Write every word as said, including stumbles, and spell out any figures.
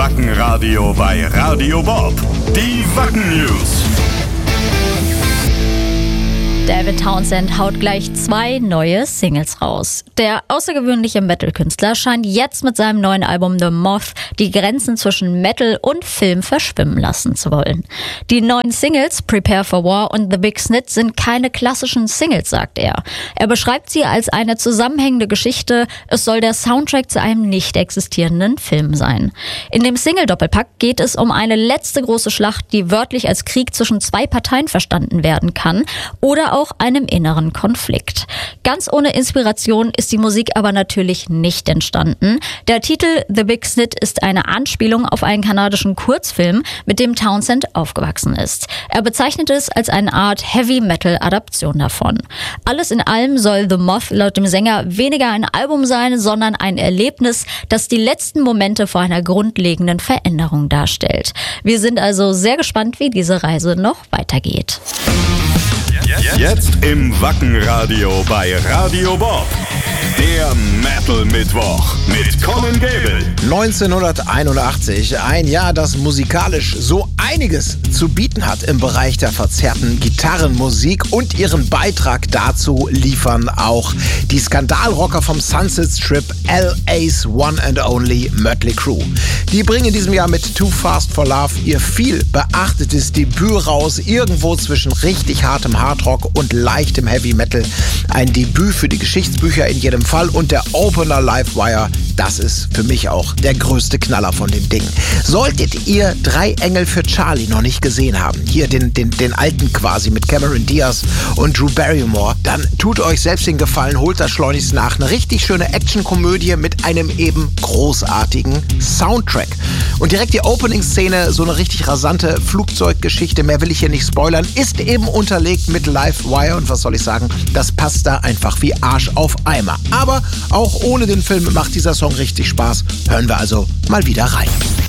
Wackenradio bei Radio Bob. Die Wacken News. David Townsend haut gleich zwei neue Singles raus. Der außergewöhnliche Metal-Künstler scheint jetzt mit seinem neuen Album The Moth die Grenzen zwischen Metal und Film verschwimmen lassen zu wollen. Die neuen Singles Prepare for War und The Big Snit sind keine klassischen Singles, sagt er. Er beschreibt sie als eine zusammenhängende Geschichte. Es soll der Soundtrack zu einem nicht existierenden Film sein. In dem Single-Doppelpack geht es um eine letzte große Schlacht, die wörtlich als Krieg zwischen zwei Parteien verstanden werden kann oder auch einem inneren Konflikt. Ganz ohne Inspiration ist die Musik aber natürlich nicht entstanden. Der Titel The Big Snit ist eine Anspielung auf einen kanadischen Kurzfilm, mit dem Townsend aufgewachsen ist. Er bezeichnet es als eine Art Heavy-Metal-Adaption davon. Alles in allem soll The Moth laut dem Sänger weniger ein Album sein, sondern ein Erlebnis, das die letzten Momente vor einer grundlegenden Veränderung darstellt. Wir sind also sehr gespannt, wie diese Reise noch weitergeht. Jetzt im Wackenradio bei Radio Bob. Der Metal-Mittwoch mit Colin Gable. neunzehnhunderteinundachtzig, ein Jahr, das musikalisch so einiges zu bieten hat im Bereich der verzerrten Gitarrenmusik, und ihren Beitrag dazu liefern auch die Skandalrocker vom Sunset Strip, L A's One and Only Mötley Crüe. Die bringen in diesem Jahr mit Too Fast for Love ihr viel beachtetes Debüt raus, irgendwo zwischen richtig hartem Hardrock und leichtem Heavy Metal. Ein Debüt für die Geschichtsbücher in jedem Fall, und der Opener Livewire, das ist für mich auch der größte Knaller von dem Ding. Solltet ihr Drei Engel für Charlie noch nicht gesehen haben, hier den, den, den alten quasi mit Cameron Diaz und Drew Barrymore, dann tut euch selbst den Gefallen, holt das schleunigst nach. Eine richtig schöne Actionkomödie mit einem eben großartigen Soundtrack. Und direkt die Opening-Szene, so eine richtig rasante Flugzeuggeschichte, mehr will ich hier nicht spoilern, ist eben unterlegt mit Livewire, und was soll ich sagen, das passt da einfach wie Arsch auf Eimer. Aber auch ohne den Film macht dieser Song richtig Spaß. Hören wir also mal wieder rein.